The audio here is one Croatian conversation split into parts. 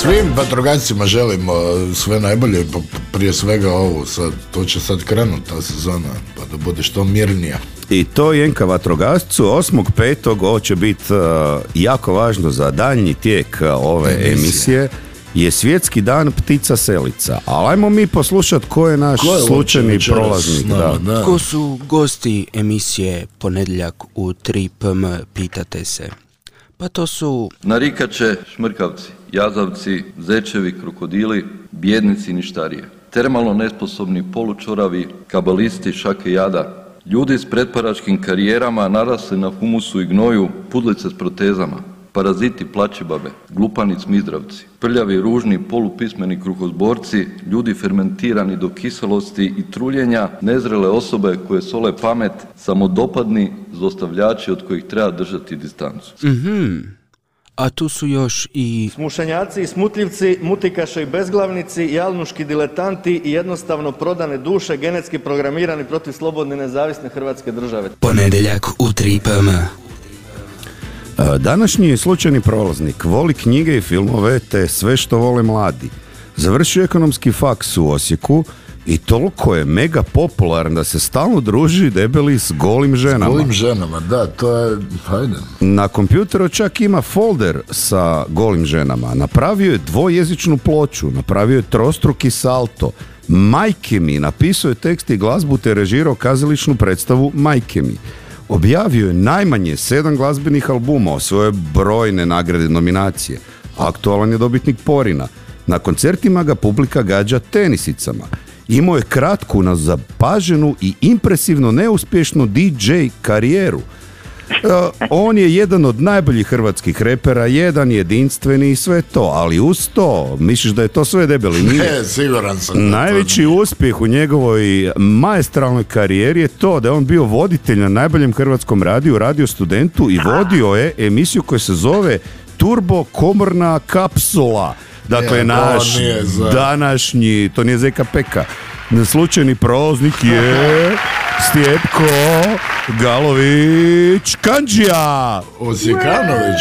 Svim vatrogascima želimo sve najbolje, prije svega ovo, sad, to će sad krenuti ta sezona, pa da bude što mirnija. I to Jenka vatrogascu 8.5. ovo će biti jako važno za daljnji tijek ove emisije, je Svjetski dan ptica selica. Ali ajmo mi poslušati ko je naš slučajni prolaznik. Da. Ko su gosti emisije Ponedjeljak u 3 PM, pitate se. Pa to su narikače, šmrkavci, jazavci, zečevi, krokodili, bjednici i ništarije, termalno nesposobni polučoravi, kabalisti, šake jada, ljudi s pretparačkim karijerama narasli na humusu i gnoju, pudlice s protezama, paraziti plačibabe, glupani cmizdravci, prljavi, ružni, polupismeni kruhozborci, ljudi fermentirani do kiselosti i truljenja, nezrele osobe koje sole pamet, samodopadni zlostavljači od kojih treba držati distancu. A tu su još i smušenjaci i smutljivci, mutikaše i bezglavnici, jalnuški diletanti i jednostavno prodane duše genetski programirani protiv slobodne nezavisne Hrvatske države. Ponedjeljak u 3 PM. Današnji je slučajni prolaznik, voli knjige i filmove te sve što vole mladi. Završio ekonomski faks u Osijeku i toliko je mega popularan da se stalno druži debeli s golim ženama. S golim ženama, da, to je, hajde. Na kompjuteru čak ima folder sa golim ženama. Napravio je dvojezičnu ploču, napravio je trostruki salto. Majke mi, napisao je tekst i glazbu te režirao kazališnu predstavu Majke mi. Objavio je najmanje 7 glazbenih albuma, osvojio brojne nagrade, nominacije. Aktualan je dobitnik Porina. Na koncertima ga publika gađa tenisicama. Imao je kratku, no zapaženu i impresivno neuspješnu DJ karijeru. On je jedan od najboljih hrvatskih repera, jedan jedinstveni i sve to, ali uz to, misliš da je to sve debeli? Ne, siguran sam. Najveći uspjeh u njegovoj maestralnoj karijeri je to da je on bio voditelj na najboljem hrvatskom radiju, Radio Studentu, i vodio je emisiju koja se zove Turbo komorna kapsula. Dakle, naš današnji, to nije Zeka Peka, slučajni prolaznik je Stjepko Galović Kandžija. Osjekanović,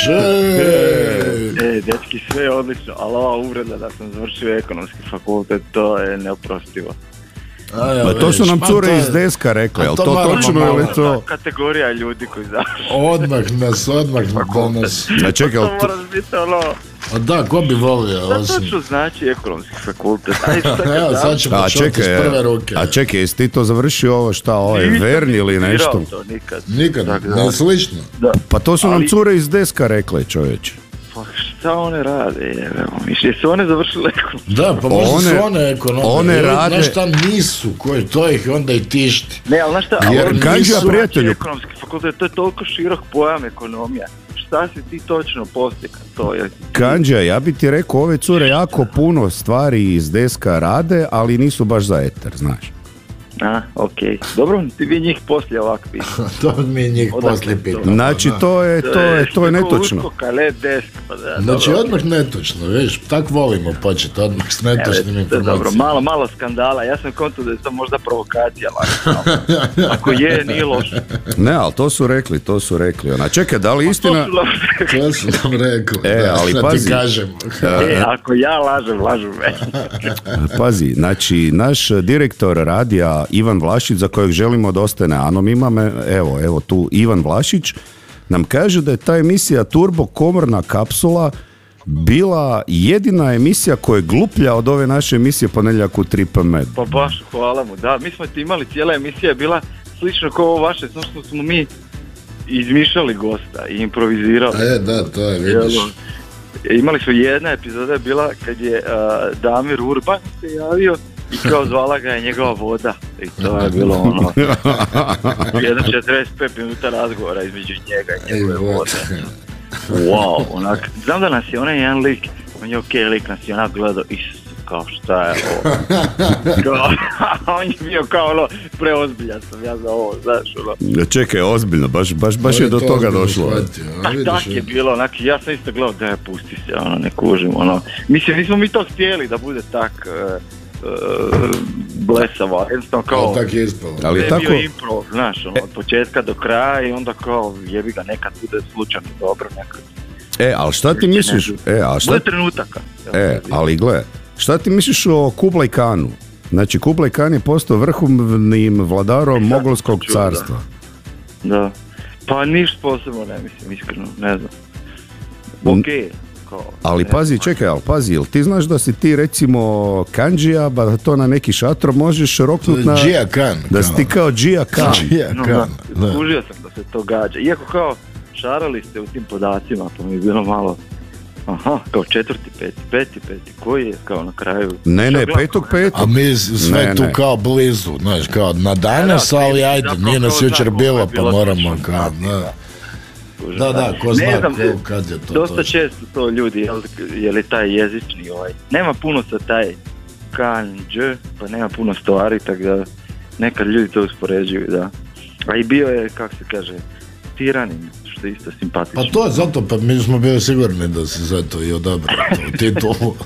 dečki, sve je odlično, ali ova uvreda da sam završio ekonomski fakultet, to je neoprostivo. Pa to su nam cure iz Deska rekle, ali to točno ili to? Kategorija ljudi koji završi. Odmah nas danas. A čekaj, to moraš biti ono... A da, ko bi volio? Šta točno znači ekonomski fakultet? Evo, sad ćemo čuti iz prve ruke. A čekaj, jesi ti to završio ovo šta, ovaj Verni ili nešto? Nikad, ne slično. Pa to su nam cure iz Deska rekle, čovječe. Pa šta one rade? Jesu one završile ekonomski? Da, pa možda su one ekonomije. One rade... Znaš šta nisu, to ih onda i tišti. Ne, ali znaš šta, prijatelju, ekonomski fakultet, to je toliko širok pojam ekonomija. Šta si ti točno postika? Kandža, ja bi ti rekao, ove cure jako puno stvari iz Deska rade, ali nisu baš za eter, znaš. Okej. Dobro, ti vi njih poslije ovak pitamo. To mi njih poslije pitamo. Znači, to je netočno. Znači, odmah netočno, vidiš, tak volimo početi odmah s netočnim informacijama. Dobro, malo skandala, ja sam konto da je to možda provokacija. Ako je, nije loše. Ne, ali to su rekli. Ona, čekaj, da li istina... To su nam rekli, ali pazi. Ako ja lažu me. Pazi, znači, naš direktor radija Ivan Vlašić, za kojeg želimo da ostane anoniman, evo tu Ivan Vlašić, nam kaže da je ta emisija Turbo komorna kapsula bila jedina emisija koja je gluplja od ove naše emisije Ponedjeljak u 3 PM. Pa baš, hvala mu, da, mi smo imali, cijela emisija je bila slično kao ovo vaše, samo što smo mi izmišljali gosta i improvizirali. Da, to je, vidiš. Imali smo jedna epizoda je bila kad je Damir Urban se javio i kao zvala ga je njegova voda. I to je bilo ono 45 minuta razgovora između njega i njegove vode. Wow, onak, znam da nas je onaj jedan lik, on je okej lik, nas je onak gledao, Isus, kao šta je ovo? On je bio kao ono, preozbiljan sam ja za ovo, znaš ono. Čekaj, ozbiljno, baš je do toga došlo. Tak je bilo, onak, ja sam isto gledao, da je pusti se, ono, ne kužim, ono. Mislim, nismo mi to htjeli da bude tak... blesavo, jednostavno kao tak je ispalo. Ali je tako... bio improv, znaš, ono, od početka do kraja i onda kao jebi ga, nekad bude slučajno dobro, nekad. Ali šta ti misliš? Bude trenutaka. Ali gle, šta ti misliš o Kublai Khanu? Znači, Kublai Khan je postao vrhovnim vladarom Mogolskog carstva. Da. Pa ništa posebno ne mislim, iskreno, ne znam. Okej. Ali pazi, jel ti znaš da si ti recimo Kandžija, da to na neki šatro možeš roknut na... Džija Khan. Da si ti kao Džija Khan. Skužio sam da se to gađa. Iako kao šarali ste u tim podacima, pa mi je bilo malo... Aha, kao 4., 5., koji je kao na kraju... Ne, 5. A mi sve tu kao blizu, znaš, kao na danas, ali ajde, nije nas jučer bilo, pa moramo kao... Da, ko zna kad je to. Dosta često to ljudi, je li taj jezični nema puno sa taj kanđ, pa nema puno stvari, tako da nekad ljudi to uspoređuju, da. A i bio je, kako se kaže, tiranin, što je isto simpatično. Pa to je zato, pa mi smo bili sigurni da si zato i odabrao tu titulu.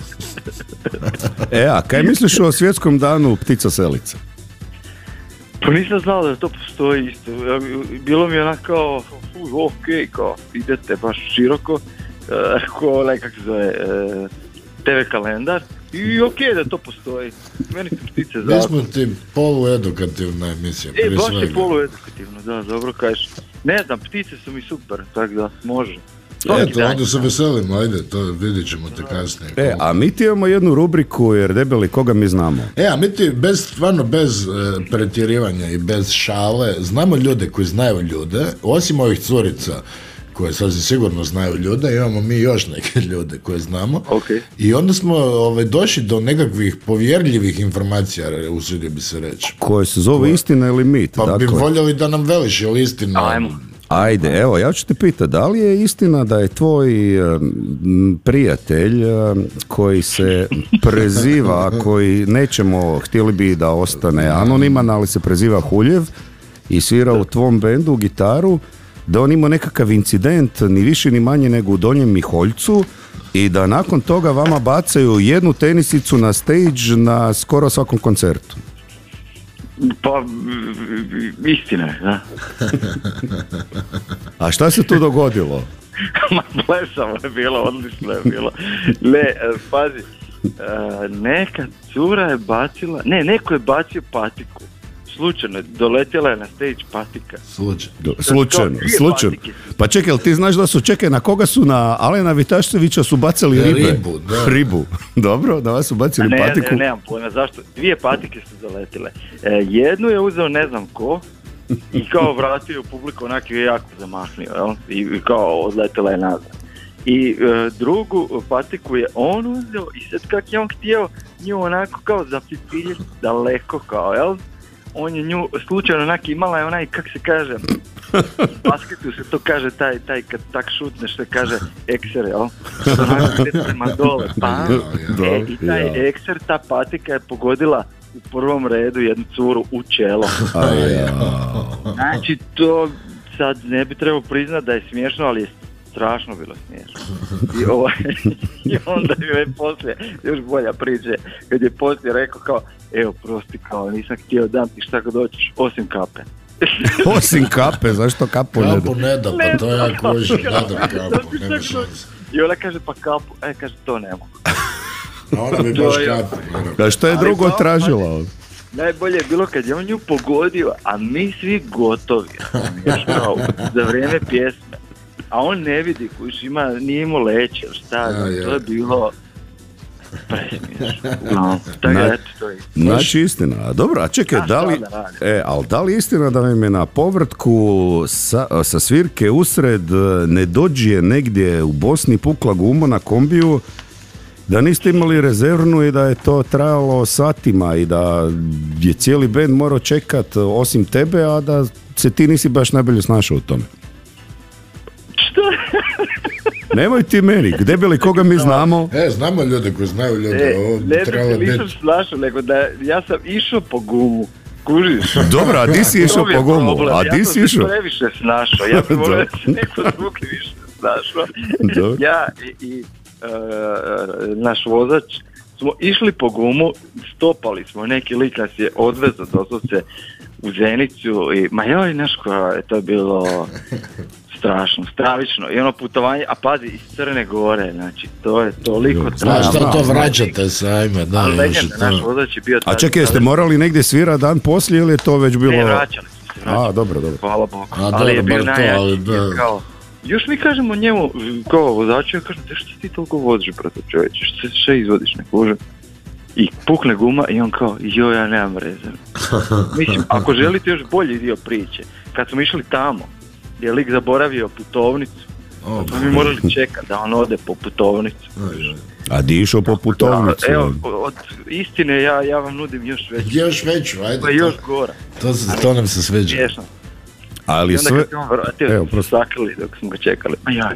A kaj misliš o svjetskom danu ptica selica? Pa nisam znao da to postoji isto. Bilo mi je onako kao, kao, idete baš široko, ko kako se zove, TV kalendar, i da to postoji. Meni su ptice zato. Mi smo ti poluedukativna emisija, prije svega. Baš je poluedukativno, da, dobro kažeš. Ne znam, ptice su mi super, tako da može. Eto, onda se veselimo, ajde, to vidit ćemo te kasnije. A mi ti imamo jednu rubriku, jer debeli koga mi znamo. A mi ti stvarno bez pretjerivanja i bez šale znamo ljude koji znaju ljude, osim ovih curica koje sasvim sigurno znaju ljude, imamo mi još neke ljude koje znamo. I onda smo došli do nekakvih povjerljivih informacija, usudio bi se reći. Koje se zove istina ili mit. Pa bi voljeli da nam veliš, je li istina? Ajde, evo, ja ću te pitati, da li je istina da je tvoj prijatelj koji se preziva, koji nećemo, htjeli bi da ostane anoniman, ali se preziva Huljev i svira u tvom bendu gitaru, da on ima nekakav incident, ni više ni manje nego u Donjem Miholjcu, i da nakon toga vama bacaju jednu tenisicu na stage na skoro svakom koncertu? Pa, istina je, da. A šta se tu dogodilo? Ma, plesavo je bilo, odlično je bilo. Ne, pazi, neka cura je bacila, neko je bacio patiku. Slučajno, doletjela je na stage patika. Slučajno. Pa čekaj, ti znaš da su, na koga su, na Alena Vitašcevića su bacali ribu. Dobro, da vas su bacili patiku. Ne, nemam pojma, zašto? 2 patike su zaletile. Jednu je uzeo ne znam ko i kao vratio u publiku, onak je jako zamahnio, jel? I kao odletela je nazad. I drugu patiku je on uzeo i sad kak je on htio nju onako kao zapipiljiti daleko kao, jel? On je nju slučajno onak imala je onaj, kak se kaže, u basketu se to kaže, taj kad tak šutneš se kaže ekser, jel? Onako prema dole, i taj ekser, ta patika je pogodila u prvom redu jednu curu u čelo. Znači to sad ne bi trebao priznat da je smiješno, ali je strašno bilo smiješno. I onda je poslije, još bolja priča, kad je poslije rekao kao, evo prosti, kao nisam htio dam ti šta kad doćeš, osim kape. Osim kape, zašto kapu ne da? Kapu ne da, pa to ja kožem, ne da kapu, nema šanse. I ona kaže pa kapu, kaže to ne mogu. Ona bi baš kapu. A što je drugo tražila? Najbolje je bilo kad je on nju pogodio, a mi svi gotovi, za vrijeme pjesme. A on ne vidi, koji nije imao leće, šta, to je bilo presmiješno. Znači istina, dobro, a čekaj, da li istina da vam je na povrtku sa svirke usred Nedođije negdje u Bosni pukla guma na kombiju, da niste imali rezervnu i da je to trajalo satima i da je cijeli bend morao čekat osim tebe, a da se ti nisi baš najbolje snašao u tome? Nemoj ti meni, gdje bili koga mi znamo? Znamo ljude koji znaju ljude. Nisam snašao, nego da ja sam išao po gumu. Kužiš? Dobro, a di si išao po gumu? Ja sam se previše snašao. Ja sam volio da se neko drugi više snašao. Ja i naš vozač smo išli po gumu, stopali smo, neki lik nas je odvezao doslovce u Zenicu i ma joj, znaš koja je to bilo stravično. I ono putovanje, a pazi, iz Crne Gore, znači, to je toliko... Znaš što to vraćate se, ajme, da, ali još je naš to. vozač je bio... A čekaj, jeste morali negdje svirati dan poslije ili je to već bilo... Ne, vraćali smo se. A, dobro. Hvala Bogu. A, Ali je dobro, bio bar to, ali najjači. da. Kao, još mi kažemo njemu, kao vozaču, ja kažem, što ti toliko voziš, brate, čovječe, što izvodiš, ne kuže? I pukne guma i on kao, ja nemam rezervu. Mislim, ako želite još bolji dio priče, kad smo išli tamo, je lik zaboravio putovnicu, pa mi morali čekati da on ode po putovnicu. A di išao po putovnicu? Evo, od istine ja vam nudim još veću. Još veću, ajde. Pa još gora. To nam se sviđa. Smiješno. Ali I onda sve... kad se on vratio, smo sakrili dok smo ga čekali. A ja.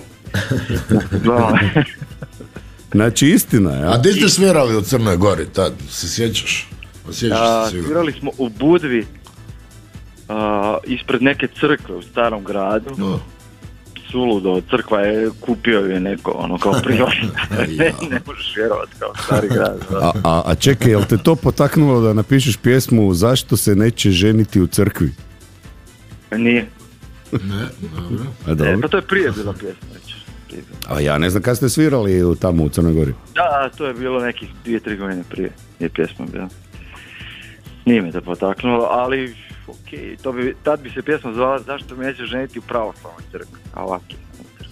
Znači istina, ja? A di ste svirali u Crnoj Gori tad? Se sjećaš? Osjećaš se sigurno. Svirali smo u Budvi, ispred neke crkve u starom gradu. Suludo, crkva je, kupio je neko, ono, kao privatno. ne možeš vjerovati kao stari grad. A čekaj, jel te to potaknulo da napišeš pjesmu Zašto se neće ženiti u crkvi? Nije. Ne, dobro. A dobro. Pa to je prije bila pjesma već. A ja ne znam kad ste svirali tamo u Crnoj Gori. Da, to je bilo nekih 2-3 godine prije je pjesma bila. Nije me to potaknulo, ali okej, tad bi se pjesma zvala Zašto me neće ženiti u pravoslavnoj crkvi, a ovako je.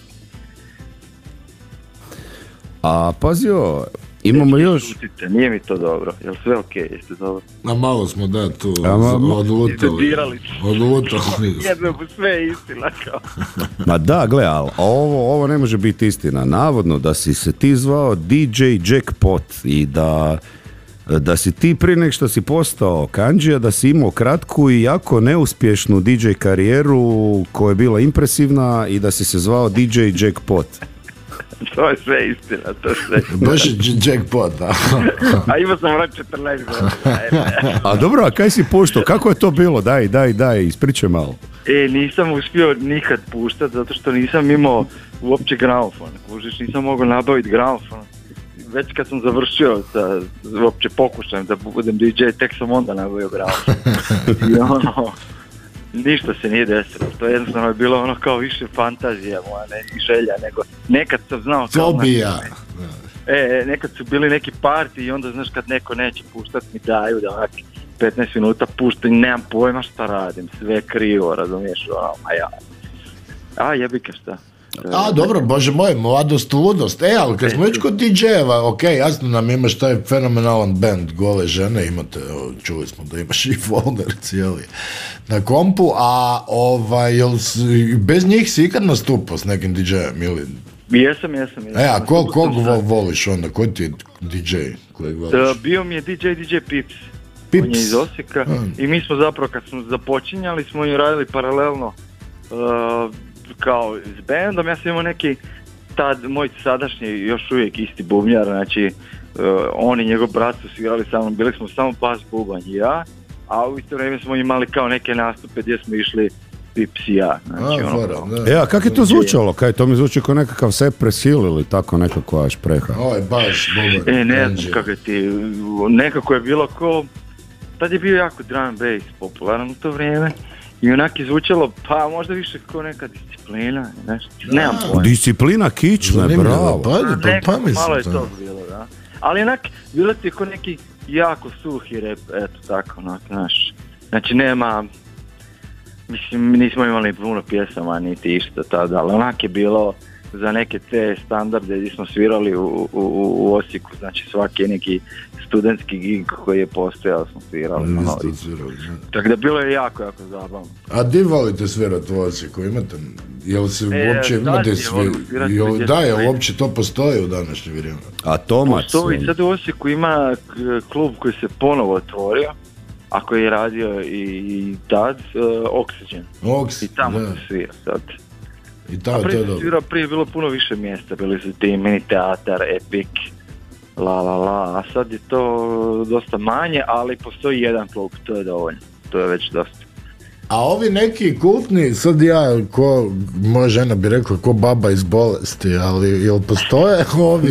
A pazio, imamo još... Šutite, nije mi to dobro, jel sve okej, jeste dobro? A malo smo tu odlutali. Izdedirali. Odlutali. Jedno sve istina kao. Ma da, gle, ali ovo ne može biti istina. Navodno da si se ti zvao DJ Jackpot i da si ti prije nek što si postao Kandžija, da si imao kratku i jako neuspješnu DJ karijeru koja je bila impresivna i da si se zvao DJ Jackpot. To je sve istina, to je sve istina. Baš je Jackpot, da. A imao sam vrat 14 godina. A dobro, a kaj si puštao? Kako je to bilo? Daj, ispričaj malo. Nisam uspio nikad puštati zato što nisam imao uopće gramofon. Kužiš, nisam mogao nabaviti gramofon. Već kad sam završio sa uopće pokušajem da budem DJ, tek sam onda nabavio gramofon. I ono, ništa se nije desilo. To je jednostavno bilo ono kao više fantazija moja, ne i želja, nego nekad sam znao kao... Fobija. Nekad su bili neki parti i onda znaš kad neko neće puštati mi daju da onak 15 minuta puštam i nemam pojma šta radim, sve krivo, razumiješ, ono, a ja. A jebike šta. A dobro, bože moj, mladost, ludost. Ali kad smo već kod DJ-eva, ok, jasno nam imaš taj fenomenalan band Gole žene, imate, čuli smo da imaš i folder cijeli na kompu, a bez njih si ikad nastupao s nekim DJ-em ili... Jesam. A kog voliš onda, koji ti je DJ kojeg voliš? Bio mi je DJ Pips. Pips? On je iz Osijeka i mi smo zapravo kad smo započinjali smo i radili paralelno kao s bandom. Ja sam imao neki tad moj sadašnji još uvijek isti bubnjar, znači on i njegov brat su svirali sa mnom, bili smo samo bas, bubanj i ja, a u isto vrijeme smo imali kao neke nastupe gdje smo išli Pips i ja. Znači, a kako je to zvučalo? To mi zvuči kao nekakav Cypress Hill ili tako nekakva špreha. Ovo je baš bubanj. Ne znam kako ti, nekako je bilo ko, tad je bio jako drum and bass popularan u to vrijeme. I onak je zvučalo, pa možda više kao neka disciplina, nešto, nemam pojma. Disciplina kičme, bravo. Pa mislim. Malo je to bilo, da. Ali onak, bilo ti je kao neki jako suhi rap, eto tako, onak, znaš. Znači nema, mislim, nismo imali puno pjesama, niti išta tada, ali onak je bilo za neke te standarde gdje smo svirali u Osijeku, znači svaki neki studentski gig koji je postojao smo svirali. Tako da bilo je jako zabavno. A di volite svirati u Osijeku? Imate, jel se uopće imate jel uopće to postoji u današnje vrijeme? A Tomac? Postoji, sad u Osijeku ima klub koji se ponovo otvorio, a koji je radio i tad, Oxygen. I tamo se svira sad. A prije je bilo puno više mjesta, bili su ti Mini Teatar, Epic, a sad je to dosta manje, ali postoji jedan klub, to je dovoljno, to je već dosta. A ovi neki kultni, sad ja, moja žena bi rekla ko baba iz bolesti, ali jel postoje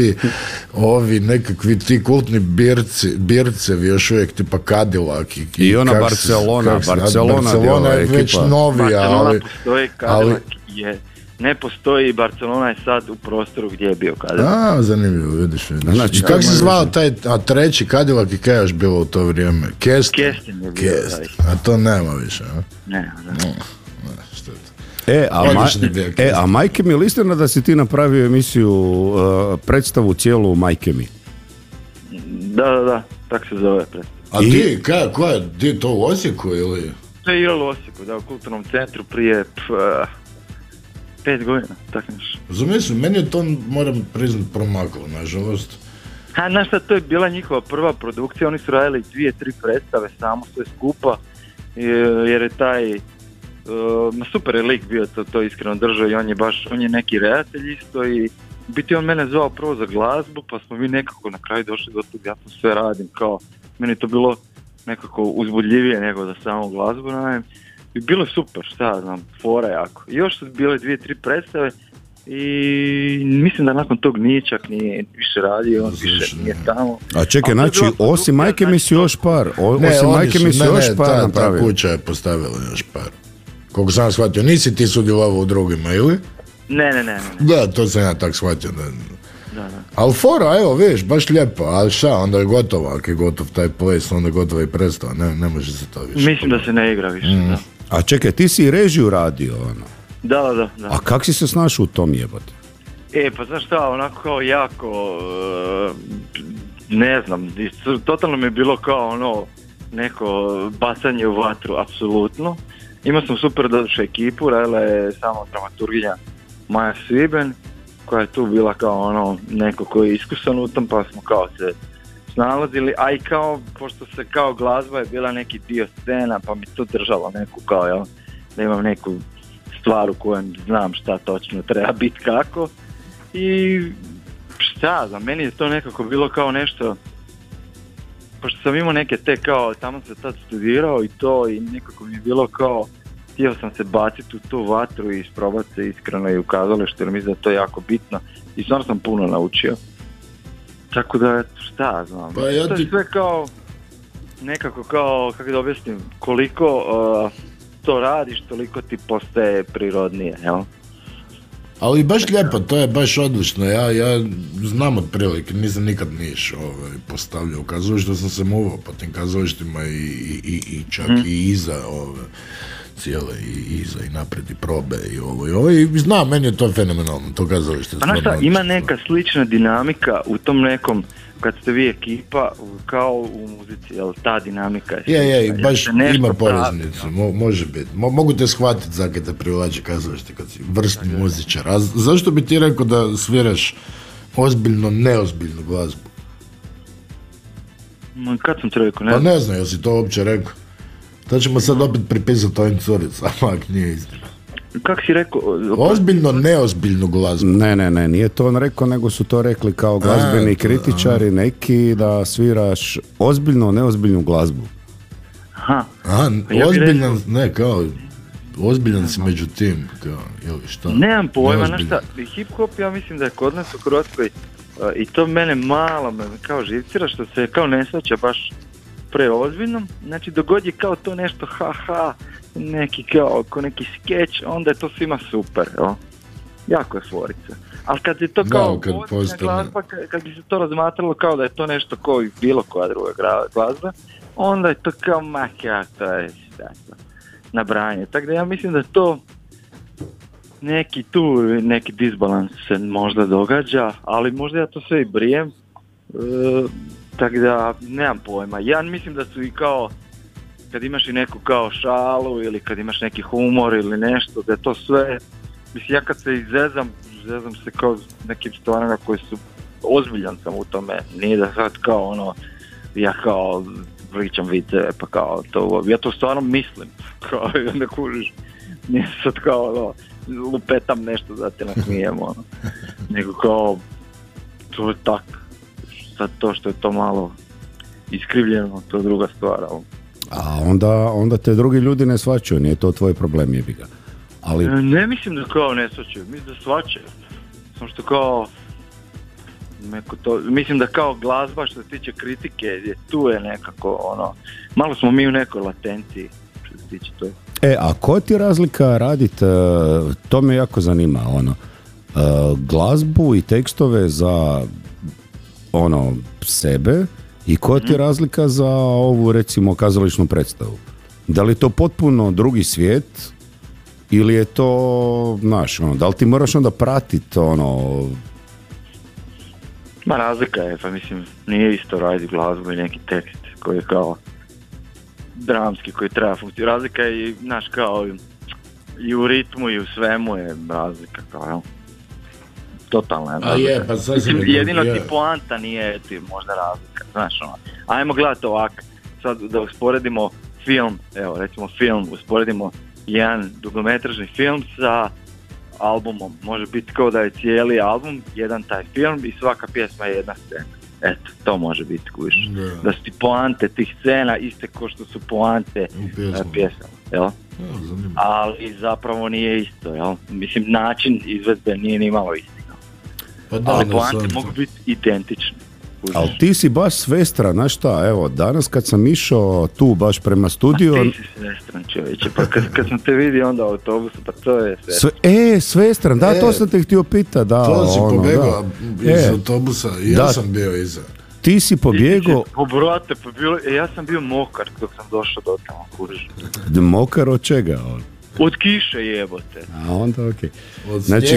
ovi nekakvi ti kultni bircevi još uvijek tipa Cadillac i ona Barcelona je već novija, Barcelona postoji, Cadillac je ne postoji, Barcelona je sad u prostoru gdje je bio Cadillac. Zanimljivo, vidiš. Znači, I kako se zvao taj, a treći Cadillac i kaj još bilo u to vrijeme? Kestin je bio. A to nema više, a? Ne. Što je to? A Majke mi, istina da si ti napravio emisiju, predstavu cijelu Majke mi? Da, tako se zove predstav. A ti, koja je, ti to u Osijeku ili? To je igralo u Osijeku, da, u kulturnom centru prije 5 godina, tako nešto. Zamisli, meni je to, moram priznat, promaklo, nažalost. Znaš šta, to je bila njihova prva produkcija, oni su radili 2-3 predstave samo sve skupa, jer je taj, super je lik bio, to iskreno držao i on je neki redatelj isto i u biti on mene zvao prvo za glazbu, pa smo mi nekako na kraju došli do toga, ja to sve radim, kao, meni je to bilo nekako uzbudljivije nego da samo glazbu radim. I bilo je super, šta znam, fora jako. I još su bile 2-3 predstave i mislim da nakon tog nije više radio, on više nije tamo. A čekaj, znači, osim Majke mi si još par, ta kuća je postavila još par. Koliko sam shvatio, nisi ti sudjelovao u drugima, ili? Ne. Da, to sam ja tak shvatio. Da. Ali fora, evo, vidiš, baš lijepo, ali šta, onda je gotovo, ako je gotov taj ples, onda je gotova i predstava, ne može se to više. Mislim da se ne igra više, da. A čekaj, ti si i režiju radio, ono? Da. A kak si se snašao u tom jebote? Pa znaš šta, onako kao jako, ne znam, totalno mi je bilo kao ono, neko bacanje u vatru, apsolutno. Imao sam super doduše ekipu, radila je samo dramaturginja Maja Sviben, koja je tu bila kao ono, neko koji je iskusan u tom, pa smo kao se snalazili, a i kao, pošto se kao glazba je bila neki dio scena, pa mi to držalo neku kao, jel, da imam neku stvar u kojem znam šta točno treba biti kako. I šta, za meni je to nekako bilo kao nešto, pošto sam imao neke te kao, tamo se tad studirao i to, i nekako mi je bilo kao, htio sam se baciti u tu vatru i isprobati se iskreno i u kazalištu, jer mislim da je to jako bitno i stvarno sam puno naučio. Tako da, šta znam, pa ja to je sve kao, nekako kao, kako da objasnim, koliko to radiš, toliko ti postaje prirodnije, jel? Ali baš lijepo, to je baš odlično, ja znam otprilike, nisam nikad niš postavljao kazalište, sam se muvao po tim kazalištima i čak i iza cijele i iza i naprijed i probe i ovo i znam, meni je to fenomenalno, to kazalište. Pa znaš šta, ima neka slična dinamika u tom nekom, kad ste vi ekipa, kao u muzici, jel ta dinamika je? Je, baš ima poveznicu, može biti. Mogu te shvatiti za kad te privlači kazalište, kad si vrstni muzičar. A zašto bi ti rekao da sviraš ozbiljno, neozbiljnu glazbu? Kad sam ti rekao, ne? Pa ne znam, jel si to uopće rekao? To ćemo sad opet pripisati ovim curicama, ako nije istina. Kako si rekao? Ozbiljno, neozbiljnu glazbu. Ne, nije to on rekao, nego su to rekli kao glazbeni kritičari neki, da sviraš ozbiljno, neozbiljnu glazbu. Ozbiljan, ne, kao, ozbiljan si među tim, kao, ili šta? Nemam pojma, znaš šta, hip-hop ja mislim da je kod nas u Hrvatskoj, i to mene malo kao živcira, što se kao ne svaća baš preozbiljno, znači dogod je kao to nešto neki kao neki skeč, onda je to svima super, jel? Jako je forica. Ali kad je to kao glazba, kad bi se to razmatralo kao da je to nešto kao i bilo koja druga glazba, onda je to kao to je nabranje. Tako da ja mislim da to neki disbalans se možda događa, ali možda ja to sve i brijem. Tako da, nemam pojma. Ja mislim da su i kao, kad imaš i neku kao šalu ili kad imaš neki humor ili nešto, da je to sve, mislim, ja kad se izezam se kao nekim stvarima koji su, ozbiljan sam u tome, nije da sad kao ono, ja kao pričam viceve, pa kao to, ja to stvarno mislim, kao ne kužiš, nije sad kao ono, lupetam nešto da te nasmijem, ono, nego kao, to je tako. Sad to što je to malo iskrivljeno, to je druga stvar. A onda te drugi ljudi ne shvaćaju, nije to tvoj problem, jebi ga. Ali... Ne mislim da kao ne shvaćaju, mislim da shvaćaju. Samo što kao, mislim da kao glazba što se tiče kritike, tu je nekako ono, malo smo mi u nekoj latenciji što se stići to. A koja ti je razlika raditi, to me jako zanima, glazbu i tekstove za sebe i koja ti je razlika za ovu, recimo, kazališnu predstavu? Da li je to potpuno drugi svijet ili je to, da li ti moraš onda pratiti Ma razlika je, pa mislim, nije isto raditi glazbu i neki tekst koji je kao dramski, koji treba funkcionirati. Razlika je, kao i u ritmu i u svemu je razlika, kao, totalna je razlika. Mislim, jedino ti poanta nije ti možda razlika, Ajmo gledati ovako, sad da usporedimo film, evo recimo film, usporedimo jedan dugometražni film sa albumom, može biti kao da je cijeli album jedan taj film i svaka pjesma je jedna scena. Eto, to može biti, kužiš. Da su ti poante tih scena iste kao što su poante pjesama, jel? Ali zapravo nije isto, jel? Mislim, način izvedbe nije ni malo isti. Ali poante mogu biti identični. Ali ti si baš svestran, znaš šta, evo, danas kad sam išao tu baš prema studiju... A ti si svestran, čovječe, pa kad sam te vidio onda u autobusu, pa to je svestran. Svestran, da, to sam te htio pitati, da. To si pobjegao iz autobusa i ja sam bio iza. Ti si pobjegao... Brate, ja sam bio mokar dok sam došao do tamo, kužiš. Mokar od čega, Od kiše jebote. A onda okej. Znači,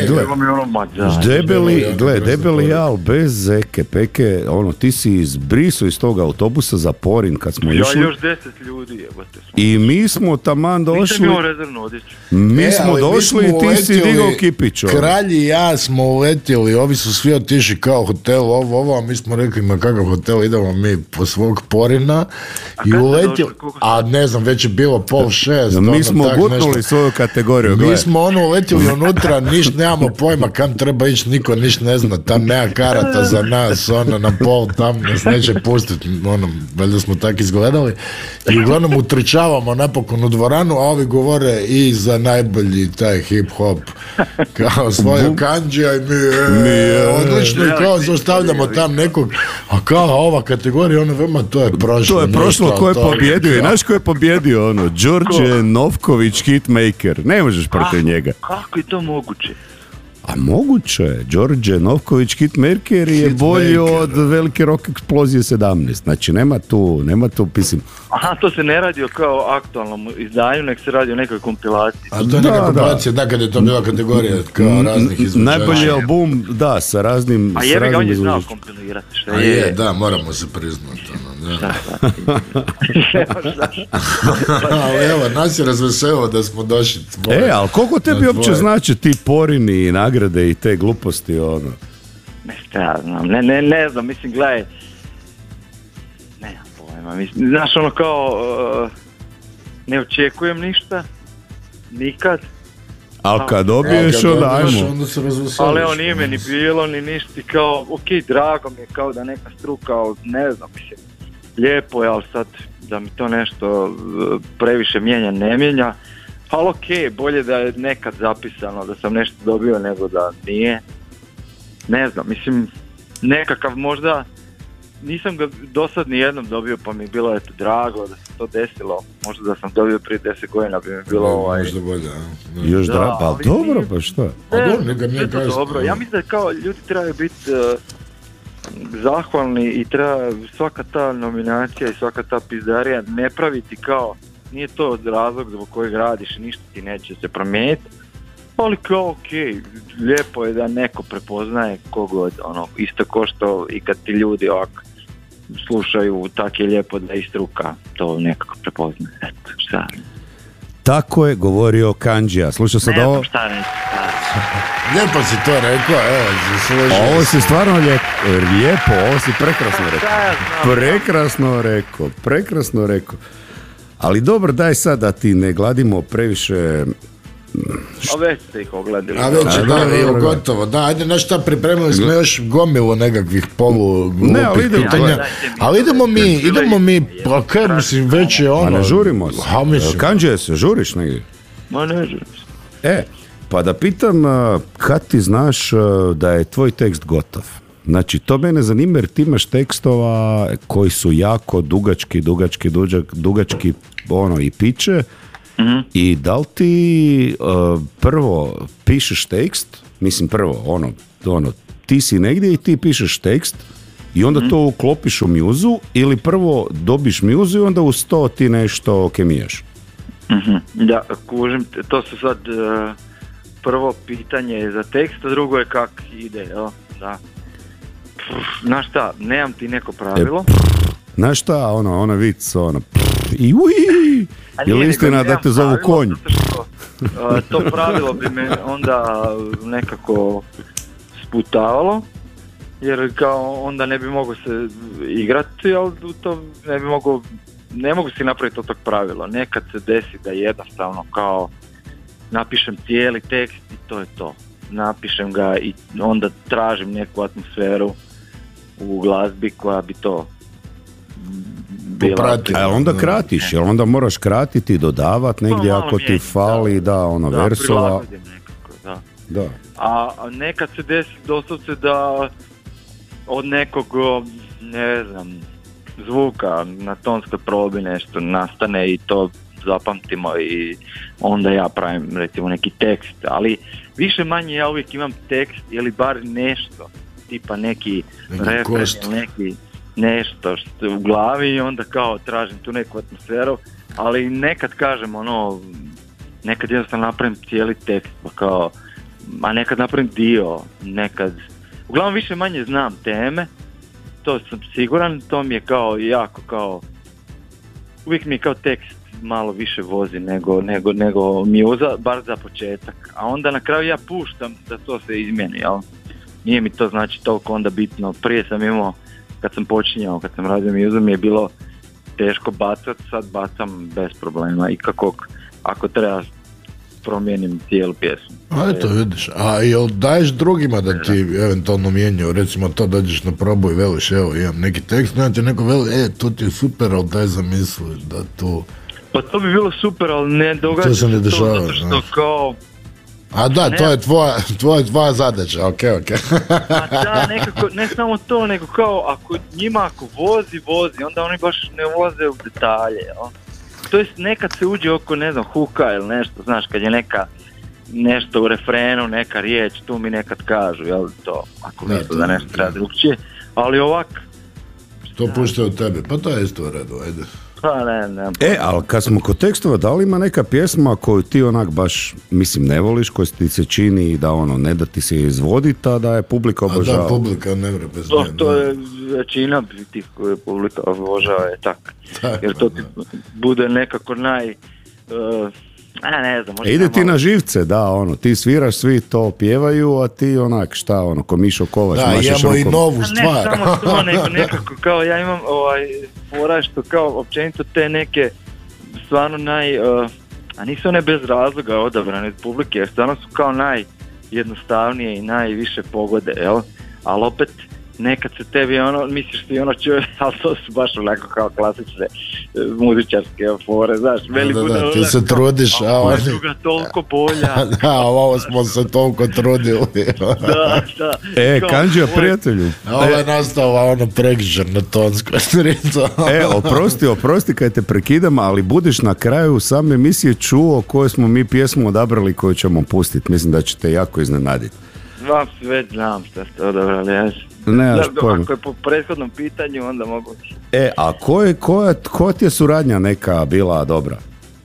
debeli jal, bez zeke, peke, ti si izbrisao iz toga autobusa za Porin kad smo išli. Ja još 10 ljudi jebote. I mi smo taman došli. Nisam imao rezervnu odjeću. Mi smo došli i ti si digao kipić. Kralj i ja smo uletjeli, ovi su svi otišli kao hotel, a mi smo rekli, ma kakav hotel, idemo mi po svog Porina. I uletjeli, a ne znam, već je bilo 5:30. Mi smo gutnuli svoju kategoriju. Mi smo uletjeli unutra, nemamo pojma kam treba ići, niko ništa ne zna, tam nema karata za nas, na pol, tam nas neće pustiti, valjda smo tako izgledali. I uglavnom utrčavamo napokon u dvoranu, a ovi govore i za najbolji taj hip-hop, kao svoju kanđija i mi odlično, i kao zaustavljamo tam nekog, a kao ova kategorija, to je prošlo. To je prošlo, ko je pobjedio, i znaš ko je pobjedio, Đorđe Novković, hitmaker, ne možeš protiv njega. Kako je to moguće? A moguće je, Đorđe Novković, hitmaker je bolji od velike rock eksplozije 17, znači nema tu, mislim. Aha, to se ne radi o kao aktualnom izdanju, nek se radi o nekoj kompilaciji. A to je neka kompilacija, da, kad je to bila kategorija kao raznih izvođača. Najbolji album, da, sa raznim... A jebe ga, on je znao kompilirati, šta je? Da, moramo se priznati. Ali evo, nas je razveselilo da smo došli. Ali koliko tebi uopće znači ti Porini i nagrade i te gluposti, Ne znam, mislim, gledaj, nemam pojma, mislim, znaš, kao, ne očekujem ništa, nikad. Ali kad dobiješ, onda ajmo. Ali evo, nije me ni bilo, ni ništa, kao, drago mi je kao da neka struka, ne znam, mislim, lijepo je, ali sad da mi to nešto previše mijenja, ne mijenja. Ali bolje da je nekad zapisano da sam nešto dobio nego da nije. Ne znam, mislim, nekakav možda, nisam ga do sad ni jednom dobio, pa mi je bilo drago da se to desilo. Možda da sam dobio prije 10 godina bi mi bilo možda bolje, još drago, pa dobro, pa što? Dobro, ja mislim da kao ljudi trebaju biti zahvalni i treba svaka ta nominacija i svaka ta pizdarija ne praviti kao, nije to razlog zbog kojeg radiš i ništa ti neće se promijeniti, ali kao lijepo je da neko prepoznaje kogod, isto ko što i kad ti ljudi ovako slušaju, tak je lijepo da i struka to nekako prepoznaje, eto, šta. Tako je govorio Kanđija. Slušao sam da ovo... Ne šta reći. Lijepo si to rekao, evo. Ovo si stvarno lijepo, ovo si prekrasno rekao. Ali dobro, daj sad da ti ne gladimo previše... A već ste ih ogledili. A već je gotovo. Da, ajde, znaš šta, pripremili smo još gomilu nekakvih polu-glupih pitanja. Ali idemo mi, pa kaj mislim, već je ono... A ne žurimo se. Kanđe se, žuriš negdje? Ma ne žurim se. Pa da pitam, kad ti znaš da je tvoj tekst gotov? Znači, to mene zanima jer ti imaš tekstova koji su jako dugački i piče I da li ti prvo pišeš tekst, mislim prvo, ono, ti si negdje i ti pišeš tekst i onda to uklopiš u mjuzu ili prvo dobiš mjuzu i onda uz to ti nešto kemijaš? Da, kužim, to su sad prvo pitanje za tekst, a drugo je kak ide, jel? Da. Znaš šta, nemam ti neko pravilo. Znaš šta, ona vic, i ui, je li istina da te zovu konj? To pravilo bi me onda nekako sputavalo, jer kao onda ne bi mogao se igrati, ali to ne mogu si napraviti od tog pravila. Nekad se desi da jednostavno kao napišem cijeli tekst i to je to. Napišem ga i onda tražim neku atmosferu u glazbi koja bi to bila. A onda kratiš, jel onda moraš kratiti i dodavati negdje ako ti fali, versova. Nekako, da. A nekad se desi doslovce da od nekog, ne znam, zvuka na tonskoj probi nešto nastane i to zapamtimo i onda ja pravim recimo neki tekst, ali više manje ja uvijek imam tekst ili bar nešto, tipa neki refren, neki nešto što u glavi i onda kao tražim tu neku atmosferu, ali nekad kažem nekad jednostavno napravim cijeli tekst, pa kao, a nekad napravim dio, nekad, uglavnom više manje znam teme, to sam siguran, to mi je kao jako kao, uvijek mi je kao tekst malo više vozi nego mjuza, bar za početak, a onda na kraju ja puštam da to se izmijeni, jel? Nije mi to znači toliko onda bitno, prije sam imao, kad sam radio mjuzu mi je bilo teško bacat, sad bacam bez problema i ako treba promijenim cijelu pjesmu. A eto vidiš, a jel daješ drugima da ti eventualno mijenjaju, recimo to dođeš na probu i veliš, evo imam neki tekst, onda ti neko veli, to ti je super, ali daj zamisli da tu... Pa to bi bilo super, ali ne događa to se ne dešava, zato što kao... A da, to je tvoja zadaća, ok. A da, nekako, ne samo to, nego kao, ako vozi, onda oni baš ne ulaze u detalje, jel? To jest nekad se uđe oko, ne znam, huka ili nešto, znaš, kad je nešto u refrenu, neka riječ, tu mi nekad kažu, jel to, ako misle da nešto treba drugčije, ali ovak... To pušte od tebe, pa to je isto u redu, ajde. Pa ne. Ali kad smo kod tekstova, da li ima neka pjesma koju ti onak baš, mislim, ne voliš, koja ti se čini da ne da ti se izvoditi, a da je publika obožava? A da, publika ne vre bez nje. To je većina tih koje publika obožava je tak. Jer to ti bude nekako ne znam. Ide ti na živce, ti sviraš, svi to pjevaju, a ti onak, ko Mišo Kovač. Da, imamo i novu stvar. Ne samo to, nego nekako kao ja imam fora što kao općenito te neke stvarno a nisu one bez razloga odabrane od publike, jer stvarno su kao najjednostavnije i najviše pogode, jel? Ali opet nekad se tebi misliš ti čuje, ali to su baš onako kao klasične muzičarske fore, znaš, da, ti se trudiš, a oni... druga toliko bolja. Da, ovo smo se toliko trudili. Da. Kanđija, prijatelju. Ovo je nastao prekžer na tonskoj stricu. Oprosti kad te prekidam, ali budeš na kraju same emisije čuo koju smo mi pjesmu odabrali koju ćemo pustiti. Mislim da će te jako iznenaditi. Već znam što ste odabrali, ja. Ako je po prethodnom pitanju, onda mogu... A koja ti je suradnja neka bila dobra?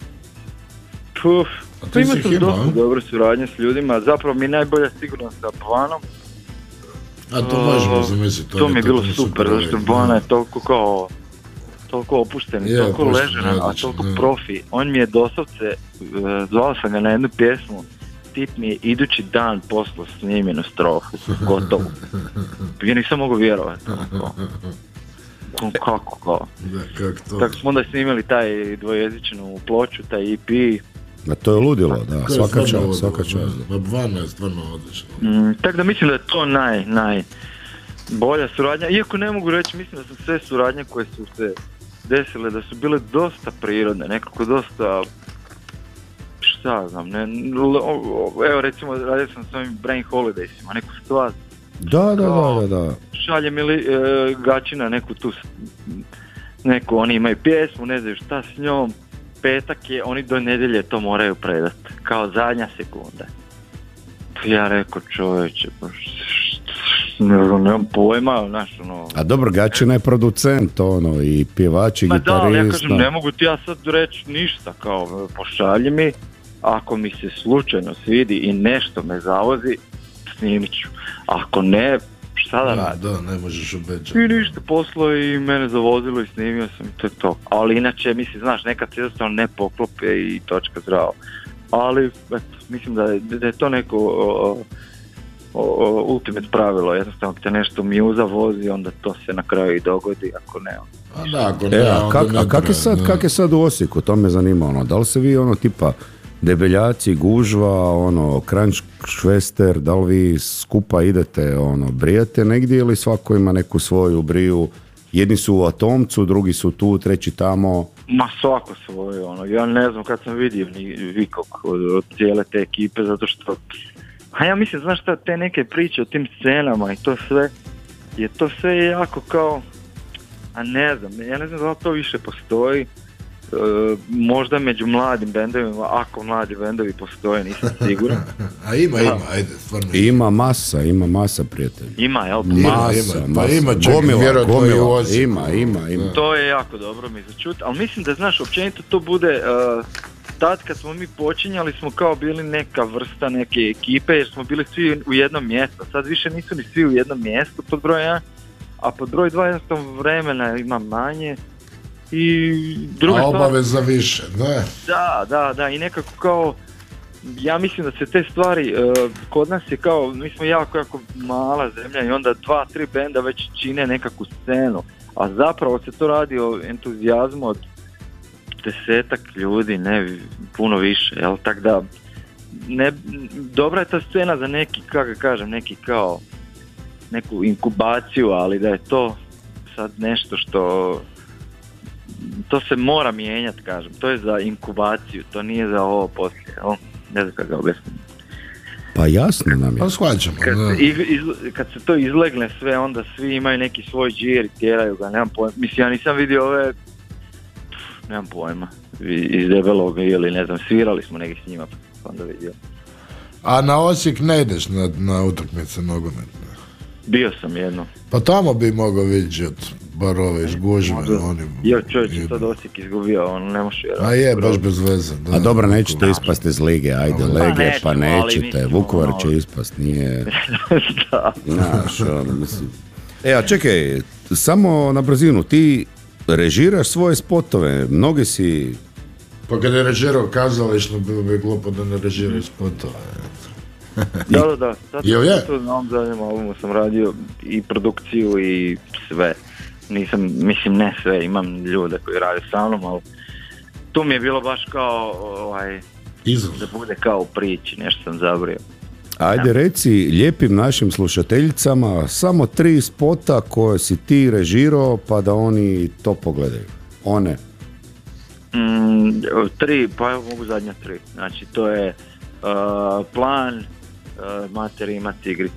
Pa ima sam dosta dobre suradnje s ljudima, zapravo mi je najbolja sigurno sa Bovanom. A to možemo zamisliti. To mi je bilo super, zato što Bovana je toliko opušten, toliko ležeran, a toliko profi. On mi je doslovce, zvao sam ga na jednu pjesmu, tip mi je idući dan poslao snimljenu strofu, gotovo. Ja nisam mogu vjerovati. Kako? Tako smo onda snimili taj dvojezičnu ploču, taj EP. To je ludilo, da, svaka čast. Bvana je stvarno odlično. Tako da mislim da je to najbolja suradnja, iako ne mogu reći, mislim da su sve suradnje koje su se desile, da su bile dosta prirodne, nekako dosta... Šta znam, evo recimo radio sam s ovim Brain Holidaysima, neku stvar. Da. Šalje mi Gačina neku tu, oni imaju pjesmu, ne znaju šta s njom, petak je, oni do nedjelje to moraju predati, kao zadnja sekunda. Ja rekao, čovječe, nemam pojma, znaš, ono... A dobro, Gačina je producent, ono, i pjevač, i gitarist. Da, ali ja kažem, ne mogu ti ja sad reći ništa, kao, pošalji mi, ako mi se slučajno svidi i nešto me zavozi, snimit ću. Ako ne, šta da radim? Da, ne možeš obećati. I ništa, poslao i mene zavozilo i snimio sam i to je to. Ali inače, mislim, znaš, nekad se jednostavno ne poklope i točka zdravo. Ali, eto, mislim da je to neko ultimate pravilo, jednostavno kad te nešto mjuza vozi, onda to se na kraju i dogodi, ako ne. A da, ako ne, kak je sad u Osijeku, to me zanima, ono, da li se vi ono tipa debeljaci, gužva, ono, kranč, švester, da li vi skupa idete, ono, brijate negdje ili svako ima neku svoju briju, jedni su u Atomcu, drugi su tu, treći tamo? Ma svako svoje, ono, ja ne znam kad sam vidio ni vikog od cijele te ekipe, zato što, a ja mislim, znaš šta, te neke priče o tim scenama i to sve, je to sve jako kao, a ne znam, ja ne znam da li to više postoji, možda među mladim bendovima, ako mladi bendovi postoje, nisam siguran. A ima, ajde, stvarno. Ima masa, prijatelji. Ima, jel? Masa. Ima, gomila, ima. To je jako dobro mi začuti, ali mislim da, znaš, općenito to bude, tad kad smo mi počinjali smo kao bili neka vrsta neke ekipe, jer smo bili svi u jednom mjestu, sad više nisu ni svi u jednom mjestu pod broj 1, a pod broj 2 jednostavno vremena ima manje. I druga stvar, obaveza više, ne? Da, i nekako kao, ja mislim da se te stvari, kod nas je kao, mi smo jako mala zemlja i onda 2-3 benda već čine nekakvu scenu, a zapravo se to radi o entuzijazmu od 10-ak ljudi, ne puno više, jel, tak da, dobra je ta scena za neki, kako kažem, neki kao, neku inkubaciju, ali da je to sad nešto što... To se mora mijenjati, kažem. To je za inkubaciju, to nije za ovo poslije. Ne znam kako ga objasnim. Pa jasno nam je. Pa shvaćamo. Kad se to izlegne sve, onda svi imaju neki svoj džir i tjeraju ga, nemam pojma. Mislim, ja nisam vidio ove, nemam pojma, iz Debelog ili ne znam, svirali smo neki s njima, pa onda vidio. A na Osijek ne ideš na utakmice nogometne? Bio sam jedno. Pa tamo bi mogao vidjeti bar ove izgužve. Jo, čovječe, sad Osijek izgubio, on ne može vjerati. A je, baš bez veze. Da. A dobro, nećete ispasti iz lige, ajde, Lege, pa nećete, Vukovar će ispast, nije... Da. Znaš, mislim... A čekaj, samo na brzinu, ti režiraš svoje spotove, mnogi si... Pa kad je režirao kazališno, bilo bi glupo da ne režiraju spotove. Da, sad to na ovom zadnjem albumu sam radio i produkciju i sve. Nisam, mislim ne sve, imam ljude koji rade sa mnom, ali tu mi je bilo baš kao da bude kao u priči, nešto sam zabrio. Ajde reci lijepim našim slušateljicama samo 3 spota koje si ti režirao pa da oni to pogledaju. One. 3, pa evo mogu zadnja 3. Znači to je Plan, Mater, Rimac, Igrice.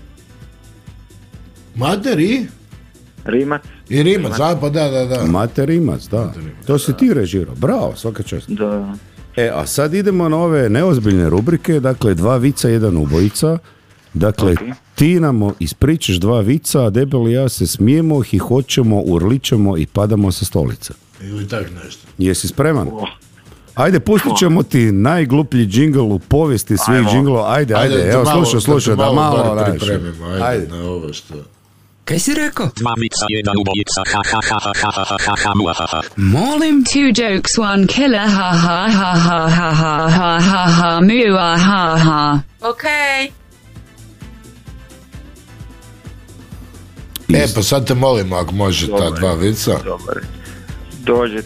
Mater i? Rimac. I Rimac, pa da. Mater, Rimac, da. To si ti režirao, bravo, svaka čast. Da. A sad idemo na ove neozbiljne rubrike, dakle 2 vica, 1 ubojica. Dakle, ti nam ispričaš 2 vica, a Debel i ja se smijemo, hihoćemo, urličemo i padamo sa stolica. Ili tak nešto. Jesi spreman? Ajde, pustit ćemo ti najgluplji džingl u povijesti svih džinglova. Ajde, evo slušaj, da malo pripremimo, ajde, na ovo što... Kaj si rekao? 2 vica, 1 ubojica, ha ha ha ha ha ha ha ha ha ha. Molim? 2 jokes, 1 killer, ha ha ha ha ha ha ha ha ha mua ha ha. Okej. Pa sad te molimo ako može ta 2 vica. Dobar. Dođe